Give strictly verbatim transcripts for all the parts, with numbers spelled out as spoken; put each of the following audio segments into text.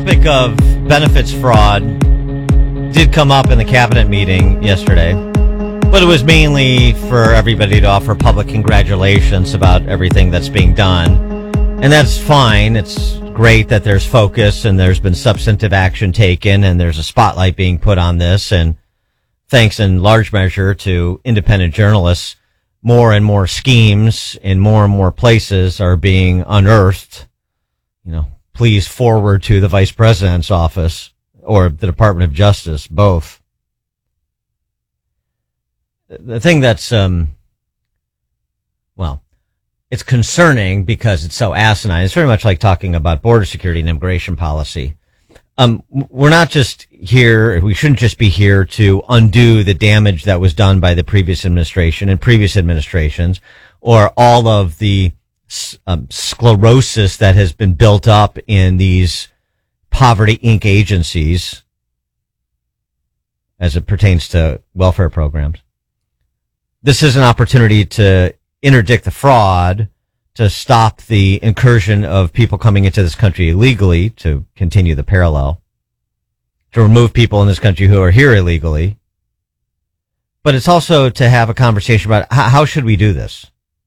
Topic of benefits fraud did come up in the cabinet meeting yesterday, but it was mainly for everybody to offer public congratulations about everything that's being done. And that's fine. It's great that there's focus and there's been substantive action taken and there's a spotlight being put on this. And thanks in large measure to independent journalists, more and more schemes in more and more places are being unearthed. You know, please forward to the vice president's office or the Department of Justice, both. The thing that's, um, well, it's concerning because it's so asinine. It's very much like talking about border security and immigration policy. Um, we're not just here, we shouldn't just be here to undo the damage that was done by the previous administration and previous administrations, or all of the um, sclerosis that has been built up in these Poverty Incorporated agencies as it pertains to welfare programs. This is an opportunity to interdict the fraud, to stop the incursion of people coming into this country illegally, to continue the parallel, to remove people in this country who are here illegally. But it's also to have a conversation about how, how should we do this?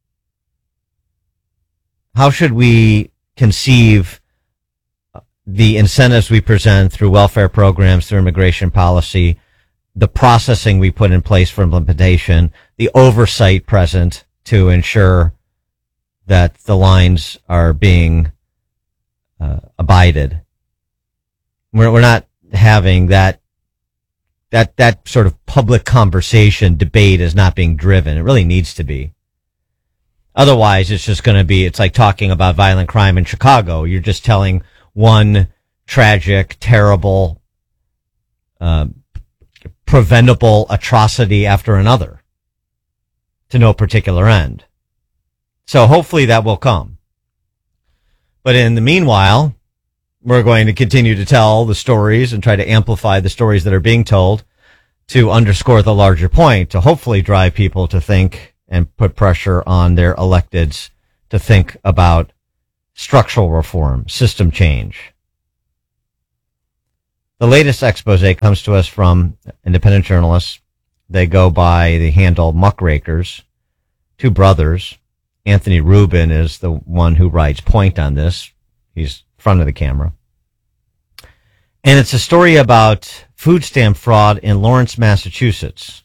How should we conceive the incentives we present through welfare programs, through immigration policy, the processing we put in place for implementation, the oversight present to ensure that the lines are being uh, abided. We're, we're not having that, that, that sort of public conversation debate is not being driven. It really needs to be. Otherwise, it's just going to be, it's like talking about violent crime in Chicago. You're just telling one tragic, terrible, uh, preventable atrocity after another to no particular end. So hopefully that will come. But in the meanwhile, we're going to continue to tell the stories and try to amplify the stories that are being told to underscore the larger point, to hopefully drive people to think and put pressure on their electeds to think about structural reform, system change. The latest expose comes to us from independent journalists. They go by the handle Muckrakers, two brothers. Anthony Rubin is the one who writes point on this. He's front of the camera. And it's a story about food stamp fraud in Lawrence, Massachusetts.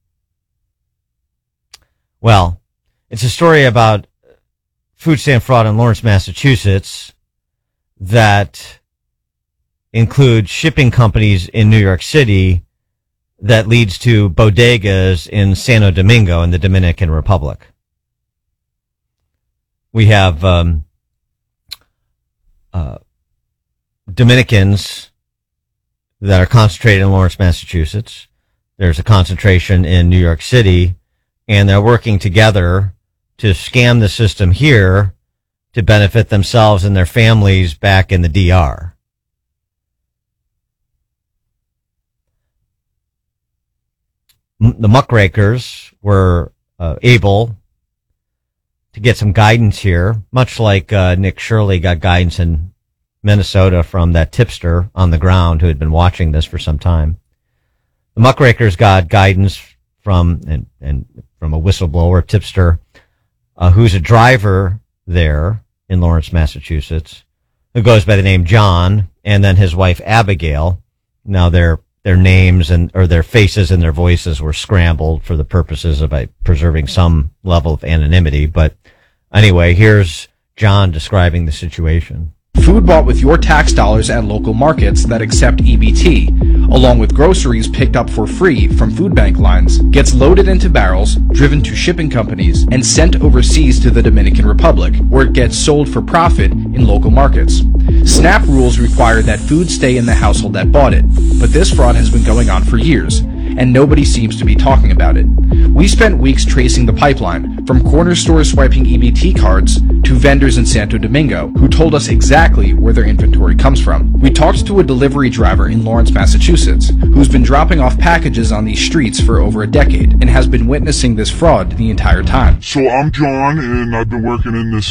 Well, it's a story about food stamp fraud in Lawrence, Massachusetts that includes shipping companies in New York City that leads to bodegas in Santo Domingo in the Dominican Republic. We have um, uh, Dominicans that are concentrated in Lawrence, Massachusetts. There's a concentration in New York City, and they're working together to scam the system here to benefit themselves and their families back in the D R. M- the muckrakers were uh, able to get some guidance here, much like uh, Nick Shirley got guidance in Minnesota from that tipster on the ground who had been watching this for some time. The muckrakers got guidance from and, and from a whistleblower tipster uh, who's a driver there in Lawrence, Massachusetts, who goes by the name John, and then his wife Abigail. Now their their names and or their faces and their voices were scrambled for the purposes of uh, preserving some level of anonymity. But anyway, here's John describing the situation. Food bought with your tax dollars at local markets that accept E B T, along with groceries picked up for free from food bank lines, gets loaded into barrels, driven to shipping companies, and sent overseas to the Dominican Republic, where it gets sold for profit in local markets. SNAP rules require that food stay in the household that bought it, but this fraud has been going on for years, and nobody seems to be talking about it. We spent weeks tracing the pipeline, from corner stores swiping E B T cards to vendors in Santo Domingo, who told us exactly where their inventory comes from. We talked to a delivery driver in Lawrence, Massachusetts, who's been dropping off packages on these streets for over a decade, and has been witnessing this fraud the entire time. So I'm John, and I've been working in this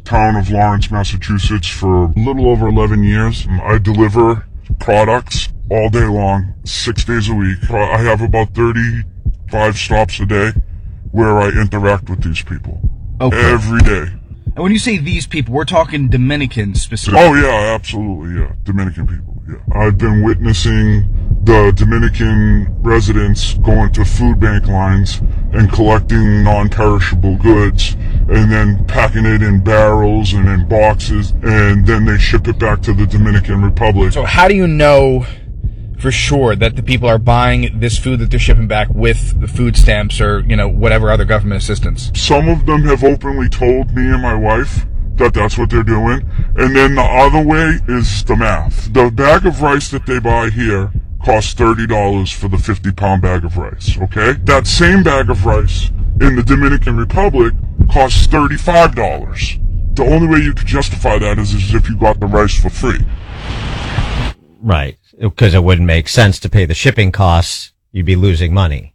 town of Lawrence, Massachusetts for a little over eleven years. I deliver products all day long, six days a week. I have about thirty-five stops a day where I interact with these people. Okay. Every day. And when you say these people, we're talking Dominicans specifically. Oh yeah, absolutely, yeah. Dominican people, yeah. I've been witnessing the Dominican residents going to food bank lines and collecting non-perishable goods and then packing it in barrels and in boxes, and then they ship it back to the Dominican Republic. So how do you know for sure that the people are buying this food that they're shipping back with the food stamps or, you know, whatever other government assistance? Some of them have openly told me and my wife that that's what they're doing. And then the other way is the math. The bag of rice that they buy here costs thirty dollars for the fifty pound bag of rice, okay? That same bag of rice in the Dominican Republic costs thirty-five dollars. The only way you could justify that is, is if you got the rice for free. Right. Because it wouldn't make sense to pay the shipping costs. You'd be losing money.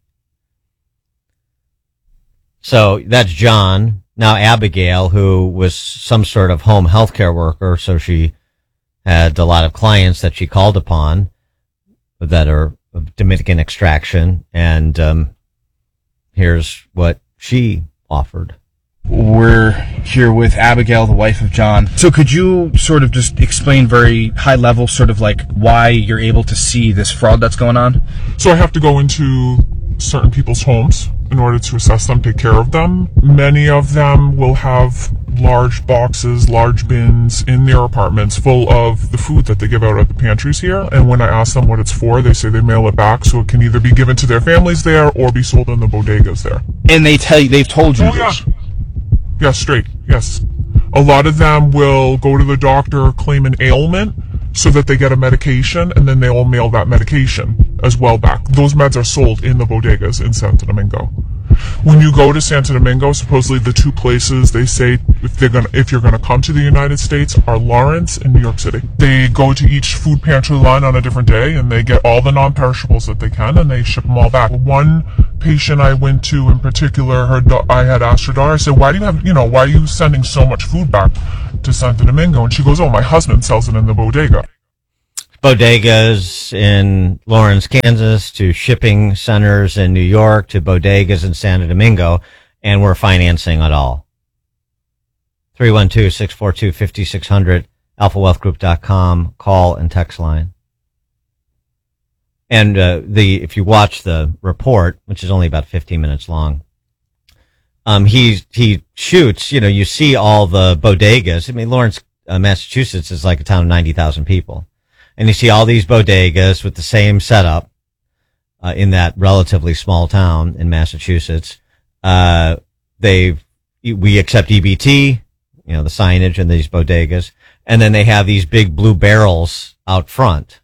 So that's John. Now Abigail, who was some sort of home healthcare worker, so she had a lot of clients that she called upon that are of Dominican extraction. And um, here's what she offered. We're here with Abigail, the wife of John. So could you sort of just explain very high level, sort of like why you're able to see this fraud that's going on? So I have to go into certain people's homes in order to assess them, take care of them. Many of them will have large boxes, large bins in their apartments full of the food that they give out at the pantries here. And when I ask them what it's for, they say they mail it back, so it can either be given to their families there or be sold in the bodegas there. And they tell you, they've told you oh, this? Yeah. Yes, straight, yes. A lot of them will go to the doctor, claim an ailment, so that they get a medication, and then they will mail that medication as well back. Those meds are sold in the bodegas in Santo Domingo. When you go to Santo Domingo, supposedly the two places they say if they're gonna, if you're gonna come to the United States are Lawrence and New York City. They go to each food pantry line on a different day, and they get all the non-perishables that they can, and they ship them all back. One patient I went to in particular, her do- I had asked her daughter, I said, why do you have, you know, why are you sending so much food back to Santo Domingo? And she goes, oh, my husband sells it in the bodega. Bodegas in Lawrence, Kansas, to shipping centers in New York, to bodegas in Santo Domingo, and we're financing it all. three one two, six four two, five six zero zero, alpha wealth group dot com, call and text line. And uh, the if you watch the report, which is only about fifteen minutes long, um, he he shoots. You know, you see all the bodegas. I mean, Lawrence, uh, Massachusetts is like a town of ninety thousand people, and you see all these bodegas with the same setup uh, in that relatively small town in Massachusetts. Uh, they we accept E B T, you know, the signage in these bodegas, and then they have these big blue barrels out front.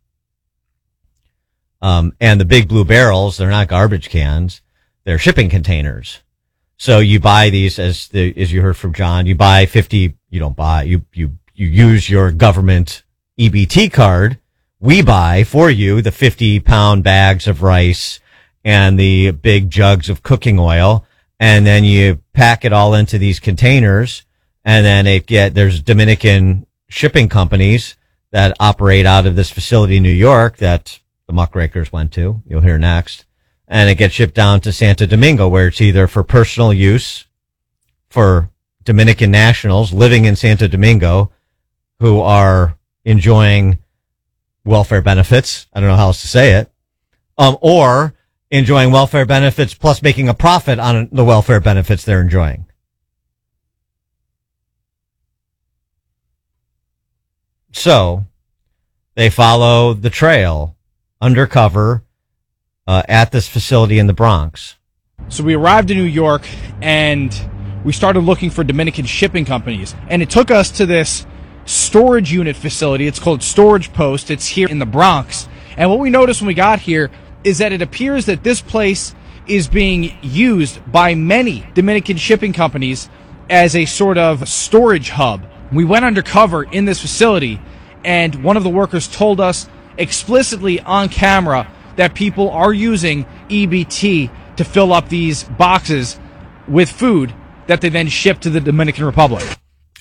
Um, and the big blue barrels, they're not garbage cans, they're shipping containers. So you buy these, as the, as you heard from John, you buy fifty, you don't buy, you, you, you use your government E B T card. We buy for you the fifty pound bags of rice and the big jugs of cooking oil. And then you pack it all into these containers, and then it get, there's Dominican shipping companies that operate out of this facility in New York that the muckrakers went to, you'll hear next, and it gets shipped down to Santo Domingo, where it's either for personal use for Dominican nationals living in Santo Domingo who are enjoying welfare benefits, I don't know how else to say it, um, or enjoying welfare benefits plus making a profit on the welfare benefits they're enjoying. So they follow the trail undercover uh, at this facility in the Bronx. So we arrived in New York, and we started looking for Dominican shipping companies. And it took us to this storage unit facility. It's called Storage Post. It's here in the Bronx. And what we noticed when we got here is that it appears that this place is being used by many Dominican shipping companies as a sort of storage hub. We went undercover in this facility, and one of the workers told us explicitly on camera that people are using E B T to fill up these boxes with food that they then ship to the Dominican Republic.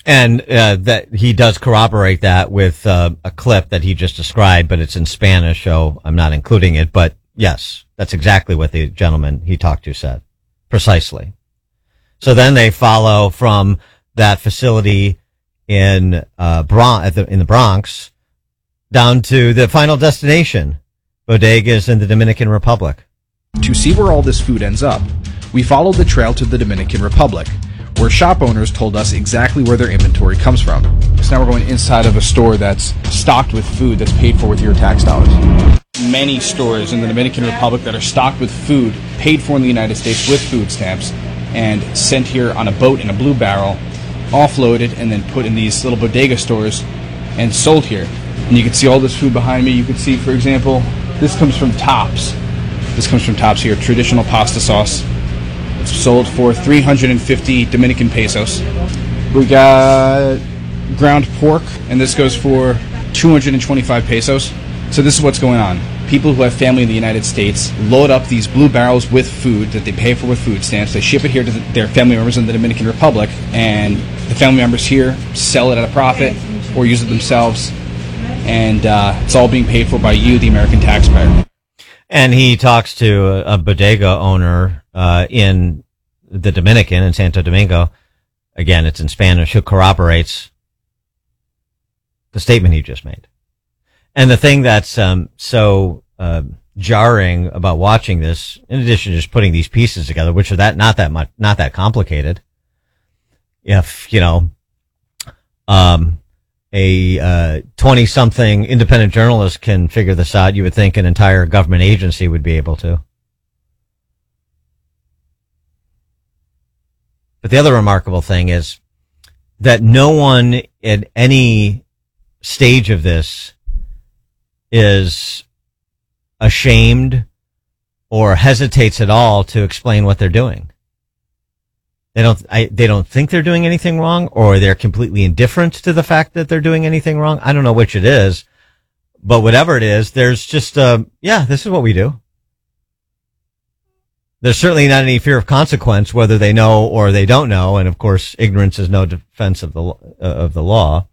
And uh, that he does corroborate that with uh, a clip that he just described, but it's in Spanish, so I'm not including it. But yes, that's exactly what the gentleman he talked to said. Precisely. So then they follow from that facility in uh, Bron- at the, in the Bronx down to the final destination, bodegas in the Dominican Republic. To see where all this food ends up, we followed the trail to the Dominican Republic, where shop owners told us exactly where their inventory comes from. So now we're going inside of a store that's stocked with food that's paid for with your tax dollars. Many stores in the Dominican Republic that are stocked with food paid for in the United States with food stamps and sent here on a boat in a blue barrel, offloaded and then put in these little bodega stores and sold here. And you can see all this food behind me. You can see, for example, this comes from Tops. This comes from Tops here, traditional pasta sauce. It's sold for three hundred fifty Dominican pesos. We got ground pork, and this goes for two hundred twenty-five pesos. So this is what's going on. People who have family in the United States load up these blue barrels with food that they pay for with food stamps. They ship it here to the, their family members in the Dominican Republic, and the family members here sell it at a profit or use it themselves, and uh, it's all being paid for by you, the American taxpayer. And he talks to a, a bodega owner uh, in the Dominican, in Santo Domingo. Again, it's in Spanish, who corroborates the statement he just made. And the thing that's um, so uh, jarring about watching this, in addition to just putting these pieces together, which are that not that much, not that complicated. If you know, um, a uh, twenty-something independent journalist can figure this out, you would think an entire government agency would be able to. But the other remarkable thing is that no one at any stage of this is ashamed or hesitates at all to explain what they're doing. They don't, I, they don't think they're doing anything wrong, or they're completely indifferent to the fact that they're doing anything wrong. I don't know which it is, but whatever it is, there's just, uh, yeah, this is what we do. There's certainly not any fear of consequence, whether they know or they don't know. And of course, ignorance is no defense of the, uh, of the law.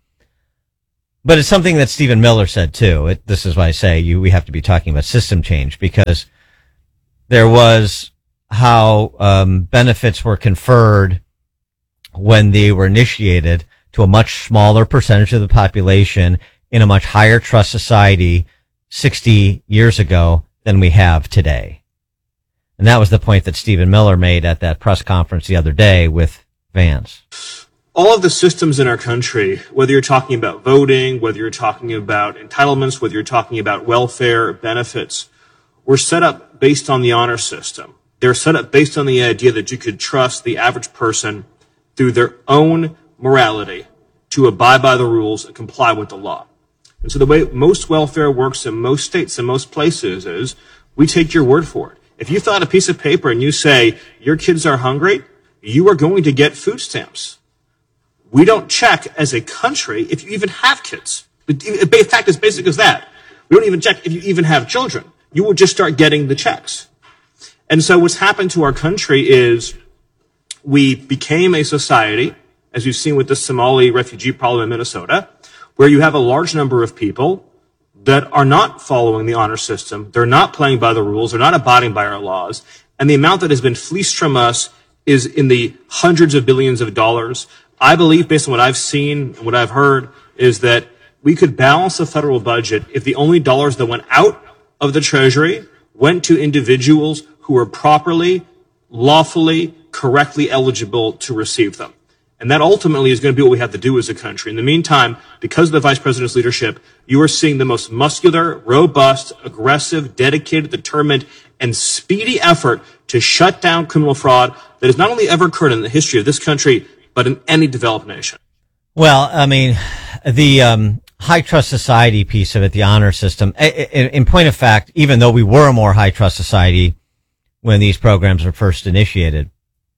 But it's something that Stephen Miller said too. It, this is why I say you, we have to be talking about system change, because there was how um, benefits were conferred when they were initiated to a much smaller percentage of the population in a much higher trust society sixty years ago than we have today. And that was the point that Stephen Miller made at that press conference the other day with Vance. All of the systems in our country, whether you're talking about voting, whether you're talking about entitlements, whether you're talking about welfare benefits, were set up based on the honor system. They're set up based on the idea that you could trust the average person through their own morality to abide by the rules and comply with the law. And so the way most welfare works in most states and most places is we take your word for it. If you fill out a piece of paper and you say your kids are hungry, you are going to get food stamps. We don't check as a country if you even have kids. The fact is basic as that. We don't even check if you even have children. You will just start getting the checks. And so what's happened to our country is we became a society, as you've seen with the Somali refugee problem in Minnesota, where you have a large number of people that are not following the honor system. They're not playing by the rules. They're not abiding by our laws. And the amount that has been fleeced from us is in the hundreds of billions of dollars. I believe, based on what I've seen and what I've heard, is that we could balance the federal budget if the only dollars that went out of the Treasury went to individuals who are properly, lawfully, correctly eligible to receive them. And that ultimately is going to be what we have to do as a country. In the meantime, because of the Vice President's leadership, you are seeing the most muscular, robust, aggressive, dedicated, determined, and speedy effort to shut down criminal fraud that has not only ever occurred in the history of this country, but in any developed nation. Well, I mean, the um, high trust society piece of it, the honor system, in, in point of fact, even though we were a more high trust society when these programs were first initiated,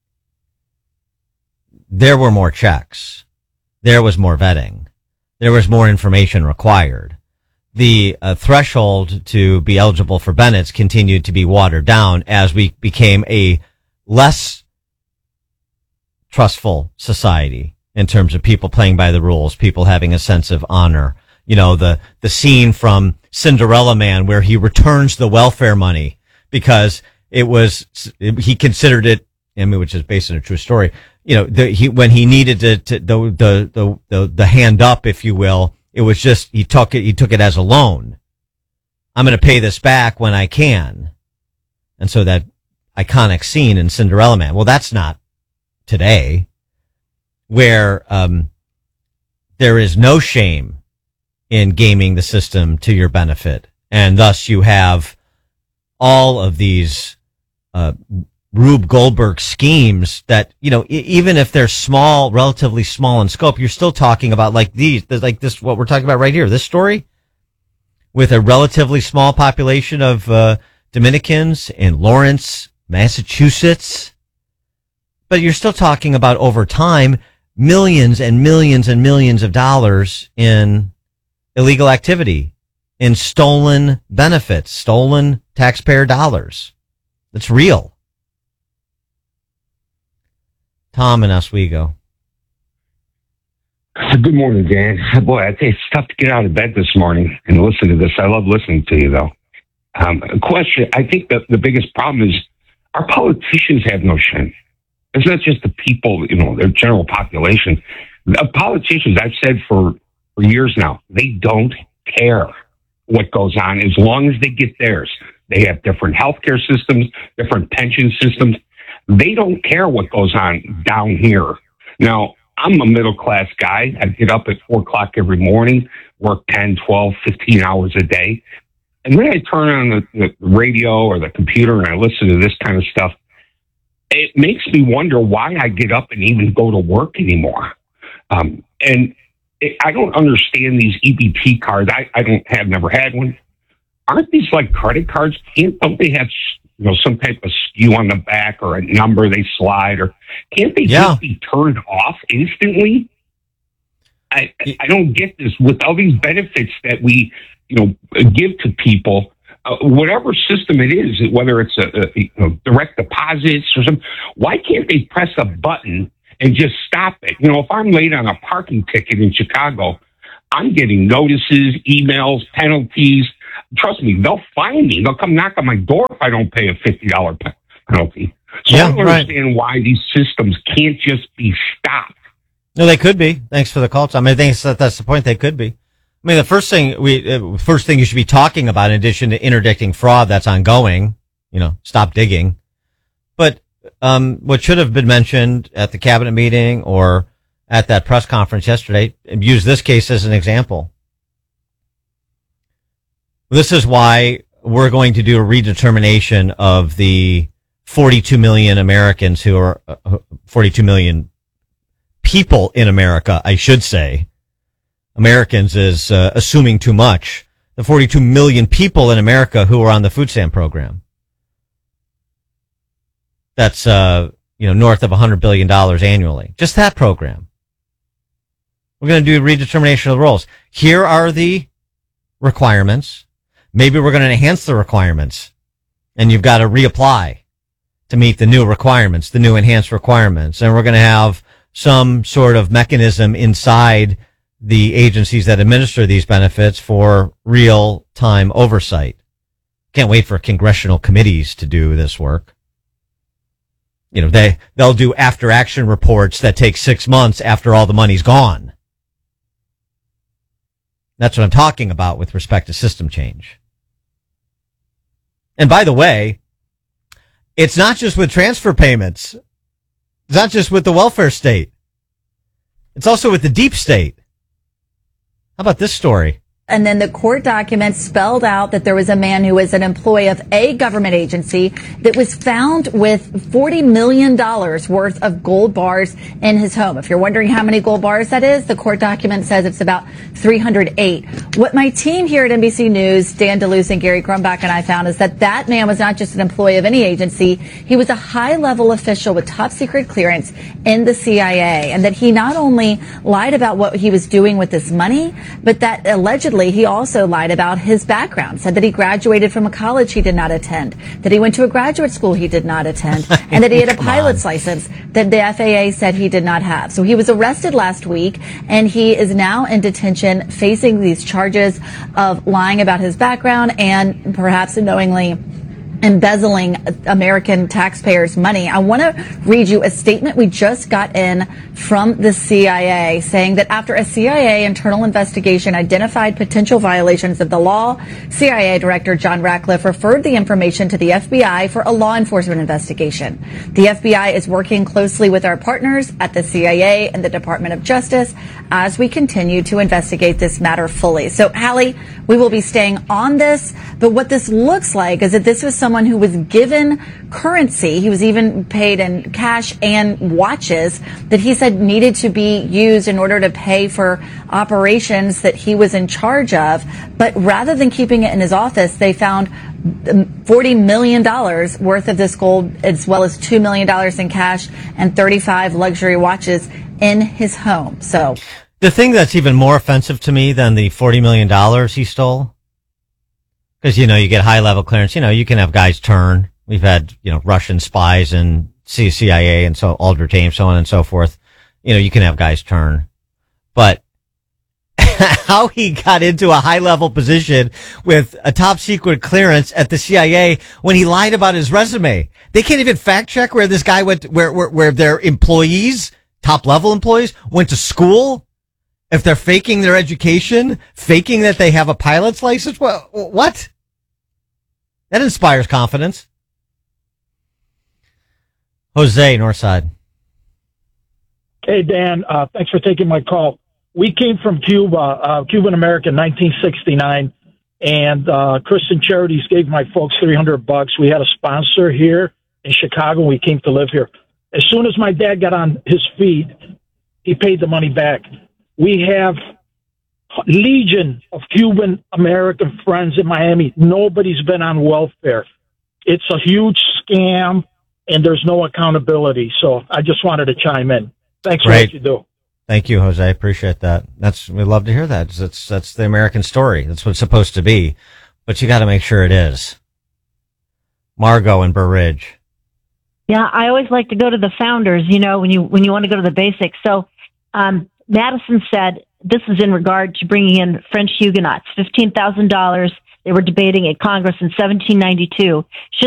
there were more checks. There was more vetting. There was more information required. The uh, threshold to be eligible for benefits continued to be watered down as we became a less trustful society in terms of people playing by the rules, people having a sense of honor. You know, the, the scene from Cinderella Man where he returns the welfare money because it was, he considered it, I mean, which is based on a true story. You know, the, he, when he needed to, to the, the, the, the, the hand up, if you will, it was just, he took it, he took it as a loan. I'm going to pay this back when I can. And so that iconic scene in Cinderella Man, well, that's not today, where, um, there is no shame in gaming the system to your benefit. And thus you have all of these, uh, Rube Goldberg schemes that, you know, e- even if they're small, relatively small in scope, you're still talking about like these, like this, what we're talking about right here, this story with a relatively small population of, uh, Dominicans in Lawrence, Massachusetts. But you're still talking about over time, millions and millions and millions of dollars in illegal activity, in stolen benefits, stolen taxpayer dollars. That's real. Tom in Oswego. Good morning, Dan. Boy, I think it's tough to get out of bed this morning and listen to this. I love listening to you, though. Um, a question, I think that the biggest problem is our politicians have no shame. It's not just the people, you know, their general population. The politicians, I've said for, for years now, they don't care what goes on as long as they get theirs. They have different healthcare systems, different pension systems. They don't care what goes on down here. Now, I'm a middle-class guy. I get up at four o'clock every morning, work ten, twelve, fifteen hours a day. And then I turn on the, the radio or the computer and I listen to this kind of stuff. It makes me wonder why I get up and even go to work anymore. Um, and it, I don't understand these E B T cards. I, I don't have never had one. Aren't these like credit cards? Can't, don't they have, you know, some type of skew on the back or a number they slide, or can't they yeah. just be turned off instantly? I I don't get this with all these benefits that we, you know, give to people, uh, whatever system it is, whether it's a, a you know, direct deposits or something. Why can't they press a button and just stop it? You know, if I'm late on a parking ticket in Chicago, I'm getting notices, emails, penalties. Trust me, they'll find me. They'll come knock on my door if I don't pay a fifty dollars penalty. So yeah, I don't right. understand why these systems can't just be stopped. No, they could be. Thanks for the call. I mean, I think that that's the point. They could be. I mean, the first thing we, uh, first thing you should be talking about, in addition to interdicting fraud that's ongoing, you know, stop digging. But um, what should have been mentioned at the cabinet meeting or at that press conference yesterday, use this case as an example. This is why we're going to do a redetermination of the forty-two million Americans who are uh, forty-two million people in America, I should say. Americans is uh, assuming too much. The forty-two million people in America who are on the food stamp program. That's, uh, you know, north of one hundred billion dollars annually. Just that program. We're going to do redetermination of the roles. Here are the requirements. Maybe we're going to enhance the requirements, and you've got to reapply to meet the new requirements, the new enhanced requirements. And we're going to have some sort of mechanism inside the agencies that administer these benefits for real-time oversight. Can't wait for congressional committees to do this work. You know, they, they'll do after-action reports that take six months after all the money's gone. That's what I'm talking about with respect to system change. And by the way, it's not just with transfer payments. It's not just with the welfare state. It's also with the deep state. How about this story? And then the court documents spelled out that there was a man who was an employee of a government agency that was found with forty million dollars worth of gold bars in his home. If you're wondering how many gold bars that is, the court document says it's about three hundred eight. What my team here at N B C News, Dan DeLuce and Gary Grumbach and I found is that that man was not just an employee of any agency. He was a high-level official with top secret clearance in the C I A, and that he not only lied about what he was doing with this money, but that allegedly Allegedly, he also lied about his background, said that he graduated from a college he did not attend, that he went to a graduate school he did not attend, and that he had a pilot's on. license that the F A A said he did not have. So he was arrested last week, and he is now in detention facing these charges of lying about his background and perhaps knowingly embezzling American taxpayers' money. I want to read you a statement we just got in from the C I A saying that after a C I A internal investigation identified potential violations of the law, C I A Director John Ratcliffe referred the information to the F B I for a law enforcement investigation. The F B I is working closely with our partners at the C I A and the Department of Justice as we continue to investigate this matter fully. So, Hallie, we will be staying on this, but what this looks like is that this was someone who was given currency. He was even paid in cash and watches that he said needed to be used in order to pay for operations that he was in charge of. But rather than keeping it in his office, they found forty million dollars worth of this gold, as well as two million dollars in cash and thirty-five luxury watches in his home. So the thing that's even more offensive to me than the forty million dollars he stole, because, you know, you get high level clearance, you know, you can have guys turn. We've had, you know, Russian spies and C I A and so Aldrich Ames, so on and so forth. You know, you can have guys turn. But how he got into a high level position with a top secret clearance at the C I A when he lied about his resume. They can't even fact check where this guy went, where, where, where their employees, top level employees, went to school. If they're faking their education, faking that they have a pilot's license, what? What? That inspires confidence. Jose, Northside. Hey, Dan, uh, thanks for taking my call. We came from Cuba, uh, Cuban American, nineteen sixty-nine, and uh, Christian Charities gave my folks three hundred bucks. We had a sponsor here in Chicago. We came to live here. As soon as my dad got on his feet, he paid the money back. We have legion of Cuban American friends in Miami. Nobody's been on welfare. It's a huge scam, and there's no accountability. So I just wanted to chime in. Thanks for what you do. Thank you, Jose. I appreciate that. That's, we love to hear that. That's, that's the American story. That's what it's supposed to be. But you got to make sure it is. Margot in Burr Ridge. Yeah, I always like to go to the founders, you know, when you, when you want to go to the basics. So, um, Madison said this is in regard to bringing in French Huguenots, fifteen thousand dollars. They were debating in Congress in seventeen ninety-two. Should